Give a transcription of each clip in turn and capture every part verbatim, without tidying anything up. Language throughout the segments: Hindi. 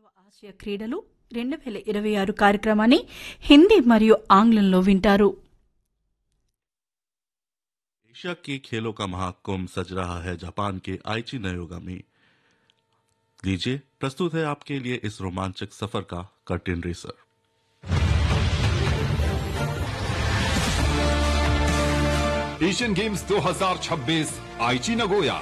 ఆసియా క్రీడలు రెండు వేల ఇరవై ఆరు కార్యక్రమాన్ని హిందీ మరియు ఆంగ్లంలో వింటారు. एशिया के खेलों का महाकुंभ सज रहा है जापान के आइची नयोगा में. लीजिए प्रस्तुत है आपके लिए इस रोमांचक सफर का कर्टेन रेसर. एशियन गेम्स दो हज़ार छब्बीस आइची नगोया.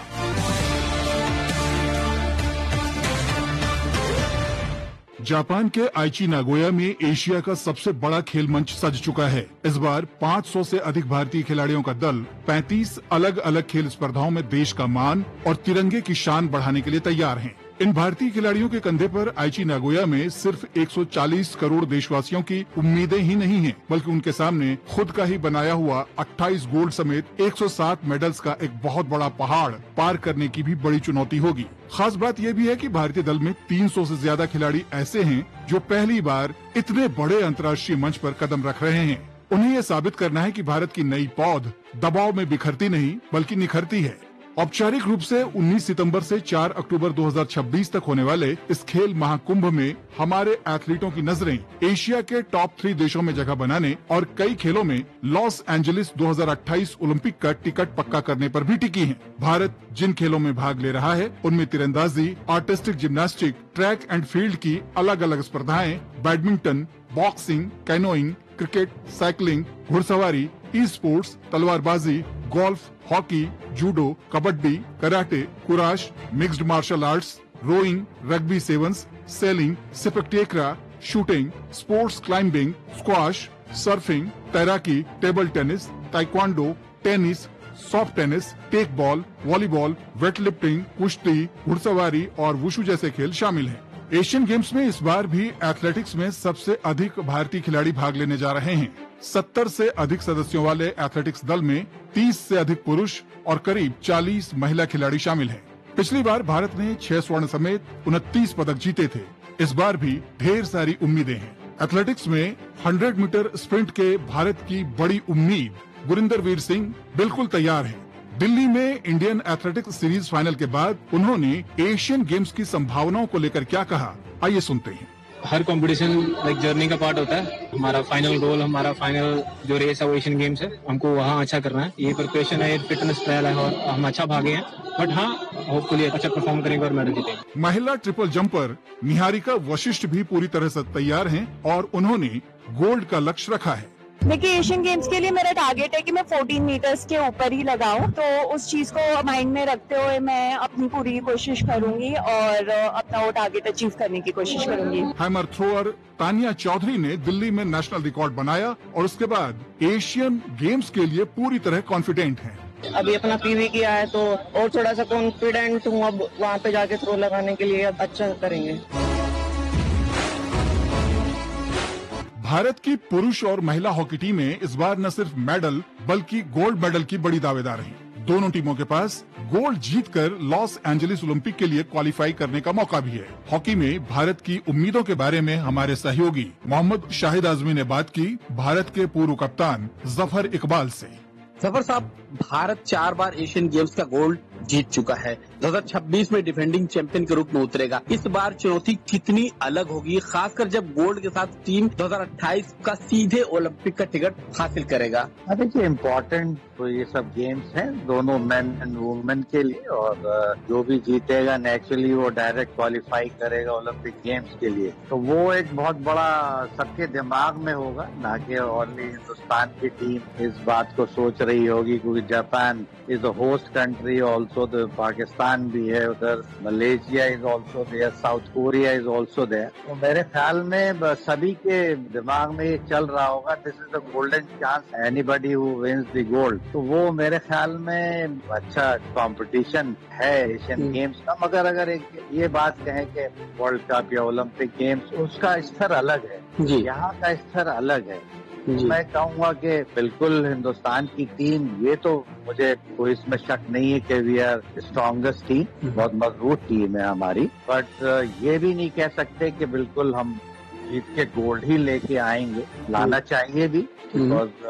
जापान के आइची नागोया में एशिया का सबसे बड़ा खेल मंच सज चुका है. इस बार पाँच सौ से अधिक भारतीय खिलाड़ियों का दल पैंतीस अलग अलग खेल स्पर्धाओं में देश का मान और तिरंगे की शान बढ़ाने के लिए तैयार हैं. इन भारतीय खिलाड़ियों के कंधे पर आइची नागोया में सिर्फ एक सौ चालीस करोड़ देशवासियों की उम्मीदें ही नहीं हैं, बल्कि उनके सामने खुद का ही बनाया हुआ अट्ठाईस गोल्ड समेत एक सौ सात मेडल्स का एक बहुत बड़ा पहाड़ पार करने की भी बड़ी चुनौती होगी. खास बात यह भी है कि भारतीय दल में तीन सौ से ज्यादा खिलाड़ी ऐसे हैं जो पहली बार इतने बड़े अंतर्राष्ट्रीय मंच पर कदम रख रहे हैं. उन्हें यह साबित करना है कि भारत की नई पौध दबाव में बिखरती नहीं बल्कि निखरती है. औपचारिक रूप से उन्नीस सितंबर से चार अक्टूबर दो हज़ार छब्बीस तक होने वाले इस खेल महाकुंभ में हमारे एथलीटों की नजरें एशिया के टॉप थ्री देशों में जगह बनाने और कई खेलों में लॉस एंजलिस दो हज़ार अट्ठाईस ओलंपिक का टिकट पक्का करने पर भी टिकी हैं. भारत जिन खेलों में भाग ले रहा है उनमें तीरंदाजी, artistic gymnastic, track and field की अलग अलग स्पर्धाएं, badminton, boxing, canoeing, cricket, cycling, घुड़सवारी, ई स्पोर्ट्स, तलवारबाजी, golf, hockey, judo, kabaddi, karate, kurash, mixed martial arts, rowing, rugby sevens, selling, सिपक टेकरा, shooting, sports climbing, squash, surfing, तैराकी, table tennis, taekwondo, tennis, soft tennis, take ball, volleyball, weight lifting, कुश्ती, घुड़सवारी और वुशु जैसे खेल शामिल हैं. एशियन गेम्स में इस बार भी एथलेटिक्स में सबसे अधिक भारतीय खिलाड़ी भाग लेने जा रहे हैं. सत्तर से अधिक सदस्यों वाले एथलेटिक्स दल में तीस से अधिक पुरुष और करीब चालीस महिला खिलाड़ी शामिल हैं. पिछली बार भारत ने छह स्वर्ण समेत उनतीस पदक जीते थे. इस बार भी ढेर सारी उम्मीदें हैं. एथलेटिक्स में सौ मीटर स्प्रिंट के भारत की बड़ी उम्मीद गुरिंदर वीर सिंह बिल्कुल तैयार हैं. दिल्ली में इंडियन एथलेटिक्स सीरीज फाइनल के बाद उन्होंने एशियन गेम्स की संभावनाओं को लेकर क्या कहा, आइए सुनते हैं. हर कंपटीशन लाइक जर्नी का पार्ट होता है. हमारा फाइनल गोल, हमारा फाइनल जो रेस है वो एशियन गेम्स है. हमको वहाँ अच्छा करना है. ये प्रिपरेशन है, ये फिटनेस ट्रायल है और हम अच्छा भागे हैं. बट हाँ, होपफुली अच्छा परफॉर्म करेंगे और मेडल जीतेंगे. महिला ट्रिपल जंपर निहारिका वशिष्ठ भी पूरी तरह से तैयार हैं और उन्होंने गोल्ड का लक्ष्य रखा है. देखिए, एशियन गेम्स के लिए मेरा टारगेट है कि मैं चौदह मीटर्स के ऊपर ही लगाऊं. तो उस चीज को माइंड में रखते हुए मैं अपनी पूरी कोशिश करूंगी और अपना वो टारगेट अचीव करने की कोशिश करूंगी. हैमर थ्रोअर तानिया चौधरी ने दिल्ली में नेशनल रिकॉर्ड बनाया और उसके बाद एशियन गेम्स के लिए पूरी तरह कॉन्फिडेंट हैं. अभी अपना पीवी किया है तो और थोड़ा सा कॉन्फिडेंट हूँ. अब वहाँ पे जाके थ्रो लगाने के लिए अच्छा करेंगे. भारत की पुरुष और महिला हॉकी टीमें इस बार न सिर्फ मेडल बल्कि गोल्ड मेडल की बड़ी दावेदार रहीं. दोनों टीमों के पास गोल्ड जीतकर लॉस एंजलिस ओलंपिक के लिए क्वालिफाई करने का मौका भी है. हॉकी में भारत की उम्मीदों के बारे में हमारे सहयोगी मोहम्मद शाहिद आजमी ने बात की भारत के पूर्व कप्तान जफर इकबाल से. जफर साहब, भारत चार बार एशियन गेम्स का गोल्ड जीत चुका है. दो हज़ार छब्बीस में डिफेंडिंग चैंपियन के रूप में उतरेगा. इस बार चुनौती कितनी अलग होगी, खासकर जब गोल्ड के साथ टीम दो हज़ार अट्ठाईस का सीधे ओलंपिक का टिकट हासिल करेगा? देखिए, इम्पोर्टेंट तो ये सब गेम्स हैं दोनों मेन एंड वुमेन के लिए और जो भी जीतेगा नेचुरली वो डायरेक्ट क्वालिफाई करेगा ओलंपिक गेम्स के लिए. तो वो एक बहुत बड़ा सबके दिमाग में होगा, ना कि ओनली हिंदुस्तान की टीम इस बात को सोच रही होगी, क्योंकि Japan is a host country also. Pakistan भी है उधर, Malaysia is also there, south Korea is also there. तो मेरे ख्याल में सभी के दिमाग में ये चल रहा होगा, this is the golden chance anybody who wins the gold. तो वो मेरे ख्याल में अच्छा कंपटीशन है एशियन गेम्स का. मगर अगर एक ये बात कहें कि वर्ल्ड कप या ओलंपिक गेम्स, उसका स्तर अलग है, यहाँ का स्तर अलग है. मैं कहूँगा कि बिल्कुल हिंदुस्तान की टीम, ये तो मुझे कोई इसमें शक नहीं है कि वी आर स्ट्रॉन्गेस्ट टीम, बहुत मजबूत टीम है हमारी. बट ये भी नहीं कह सकते कि बिल्कुल हम जीत के गोल्ड ही लेके आएंगे. लाना चाहिए भी, बिकॉज